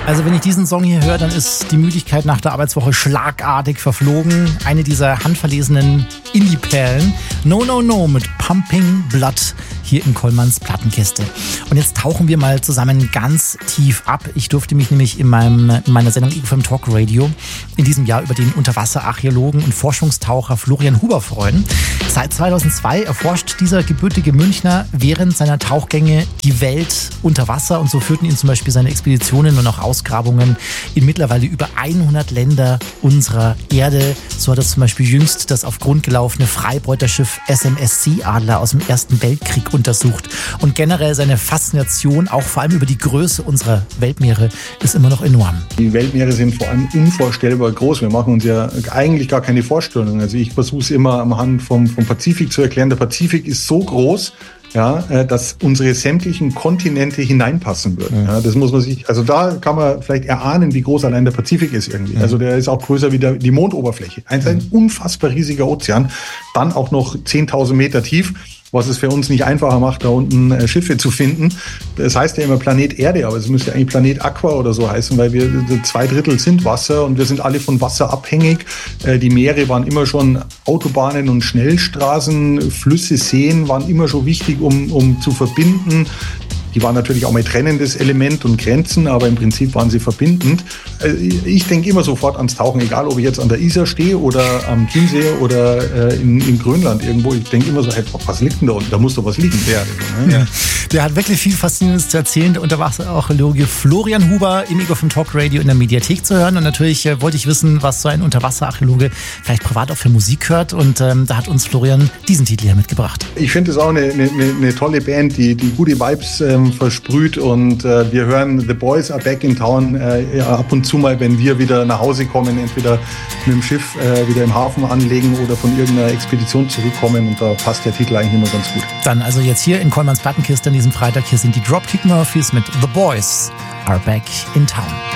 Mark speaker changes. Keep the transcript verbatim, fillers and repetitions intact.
Speaker 1: Also wenn ich diesen Song hier höre, dann ist die Müdigkeit nach der Arbeitswoche schlagartig verflogen. Eine dieser handverlesenen Indie-Perlen. No, no, no mit Pumping Blood hier in Kollmanns Plattenkiste. Und jetzt tauchen wir mal zusammen ganz tief ab. Ich durfte mich nämlich in, meinem, in meiner Sendung Ego F M Talk Radio in diesem Jahr über den Unterwasserarchäologen und Forschungstaucher Florian Huber freuen. Seit zweitausendzwei erforscht dieser gebürtige Münchner während seiner Tauchgänge die Welt unter Wasser. Und so führten ihn zum Beispiel seine Expeditionen und auch Ausgrabungen in mittlerweile über hundert Länder unserer Erde. So hat es zum Beispiel jüngst das auf Grund gelaufene Freibeuterschiff S M S Sea Adler aus dem Ersten Weltkrieg untersucht. Und generell seine Faszination, auch vor allem über die Größe unserer Weltmeere, ist immer noch enorm.
Speaker 2: Die Weltmeere sind vor allem unvorstellbar groß. Wir machen uns ja eigentlich gar keine Vorstellung. Also ich versuche es immer am Hand vom, vom Pazifik zu erklären. Der Pazifik ist so groß, ja, dass unsere sämtlichen Kontinente hineinpassen würden. Ja, das muss man sich, also da kann man vielleicht erahnen, wie groß allein der Pazifik ist irgendwie. Also der ist auch größer wie der, die Mondoberfläche. Ein, ein unfassbar riesiger Ozean, dann auch noch zehntausend Meter tief, was es für uns nicht einfacher macht, da unten äh, Schiffe zu finden. Das heißt ja immer Planet Erde, aber es müsste eigentlich Planet Aqua oder so heißen, weil wir zwei Drittel sind Wasser und wir sind alle von Wasser abhängig. Äh, die Meere waren immer schon Autobahnen und Schnellstraßen, Flüsse, Seen waren immer schon wichtig, um, um zu verbinden. Die waren natürlich auch mal trennendes Element und Grenzen, aber im Prinzip waren sie verbindend. Ich denke immer sofort ans Tauchen, egal ob ich jetzt an der Isar stehe oder am Chiemsee oder in, in Grönland irgendwo. Ich denke immer so, hey, was liegt denn da unten? Da muss doch was liegen. Der, ne?
Speaker 1: Ja. Der hat wirklich viel Faszinierendes zu erzählen. Der Unterwasserarchäologe Florian Huber im Ego F M Talk Radio in der Mediathek zu hören. Und natürlich äh, wollte ich wissen, was so ein Unterwasserarchäologe vielleicht privat auch für Musik hört. Und ähm, da hat uns Florian diesen Titel hier mitgebracht.
Speaker 2: Ich finde es auch eine, eine, eine tolle Band, die, die gute Vibes ähm, versprüht und äh, wir hören The Boys Are Back in Town äh, ja, ab und zu mal, wenn wir wieder nach Hause kommen, entweder mit dem Schiff äh, wieder im Hafen anlegen oder von irgendeiner Expedition zurückkommen und da passt der Titel eigentlich immer ganz gut.
Speaker 1: Dann also jetzt hier in Kollmanns Plattenkiste an diesem Freitag, hier sind die Dropkick Murphys mit The Boys Are Back in Town.